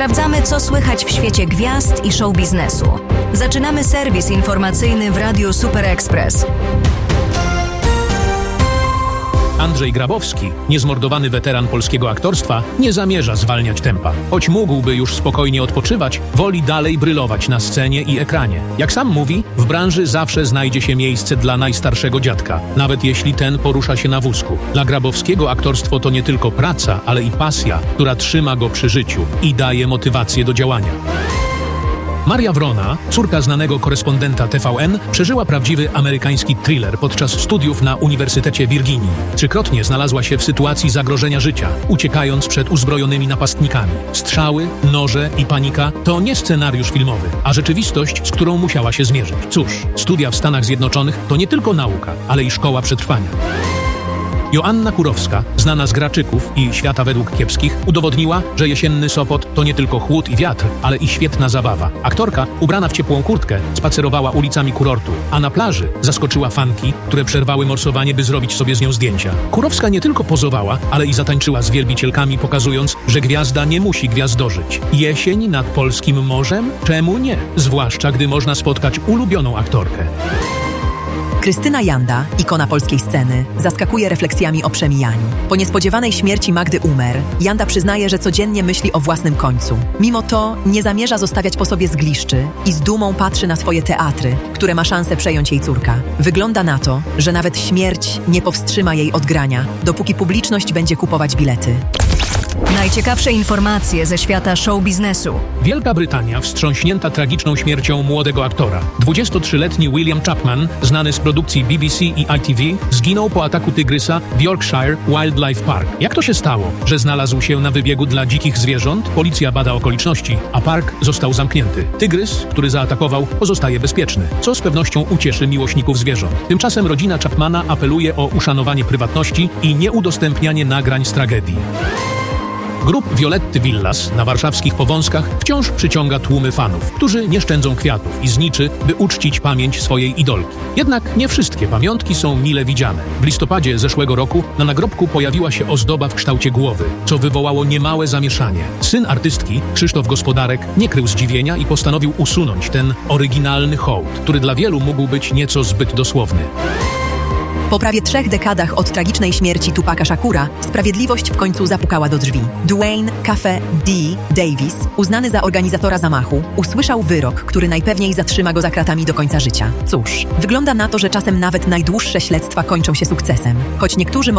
Sprawdzamy, co słychać w świecie gwiazd i show biznesu. Zaczynamy serwis informacyjny w Radiu Super Express. Andrzej Grabowski, niezmordowany weteran polskiego aktorstwa, nie zamierza zwalniać tempa. Choć mógłby już spokojnie odpoczywać, woli dalej brylować na scenie i ekranie. Jak sam mówi, w branży zawsze znajdzie się miejsce dla najstarszego dziadka, nawet jeśli ten porusza się na wózku. Dla Grabowskiego aktorstwo to nie tylko praca, ale i pasja, która trzyma go przy życiu i daje motywację do działania. Maria Wrona, córka znanego korespondenta TVN, przeżyła prawdziwy amerykański thriller podczas studiów na Uniwersytecie Virginii. Trzykrotnie znalazła się w sytuacji zagrożenia życia, uciekając przed uzbrojonymi napastnikami. Strzały, noże i panika to nie scenariusz filmowy, a rzeczywistość, z którą musiała się zmierzyć. Cóż, studia w Stanach Zjednoczonych to nie tylko nauka, ale i szkoła przetrwania. Joanna Kurowska, znana z Graczyków i Świata według kiepskich, udowodniła, że jesienny Sopot to nie tylko chłód i wiatr, ale i świetna zabawa. Aktorka, ubrana w ciepłą kurtkę, spacerowała ulicami kurortu, a na plaży zaskoczyła fanki, które przerwały morsowanie, by zrobić sobie z nią zdjęcia. Kurowska nie tylko pozowała, ale i zatańczyła z wielbicielkami, pokazując, że gwiazda nie musi gwiazdorzyć. Jesień nad polskim morzem? Czemu nie? Zwłaszcza, gdy można spotkać ulubioną aktorkę. Krystyna Janda, ikona polskiej sceny, zaskakuje refleksjami o przemijaniu. Po niespodziewanej śmierci Magdy Umer, Janda przyznaje, że codziennie myśli o własnym końcu. Mimo to nie zamierza zostawiać po sobie zgliszczy i z dumą patrzy na swoje teatry, które ma szansę przejąć jej córka. Wygląda na to, że nawet śmierć nie powstrzyma jej od grania, dopóki publiczność będzie kupować bilety. Najciekawsze informacje ze świata show biznesu. Wielka Brytania wstrząśnięta tragiczną śmiercią młodego aktora. 23-letni William Chapman, znany z produkcji BBC i ITV, zginął po ataku tygrysa w Yorkshire Wildlife Park. Jak to się stało, że znalazł się na wybiegu dla dzikich zwierząt? Policja bada okoliczności, a park został zamknięty. Tygrys, który zaatakował, pozostaje bezpieczny, co z pewnością ucieszy miłośników zwierząt. Tymczasem rodzina Chapmana apeluje o uszanowanie prywatności i nieudostępnianie nagrań z tragedii. Grób Violetty Villas na warszawskich Powązkach wciąż przyciąga tłumy fanów, którzy nie szczędzą kwiatów i zniczy, by uczcić pamięć swojej idolki. Jednak nie wszystkie pamiątki są mile widziane. W listopadzie zeszłego roku na nagrobku pojawiła się ozdoba w kształcie głowy, co wywołało niemałe zamieszanie. Syn artystki, Krzysztof Gospodarek, nie krył zdziwienia i postanowił usunąć ten oryginalny hołd, który dla wielu mógł być nieco zbyt dosłowny. Po prawie 3 dekadach od tragicznej śmierci Tupaca Shakura, sprawiedliwość w końcu zapukała do drzwi. Dwayne Cafe D. Davis, uznany za organizatora zamachu, usłyszał wyrok, który najpewniej zatrzyma go za kratami do końca życia. Cóż, wygląda na to, że czasem nawet najdłuższe śledztwa kończą się sukcesem. Choć niektórzy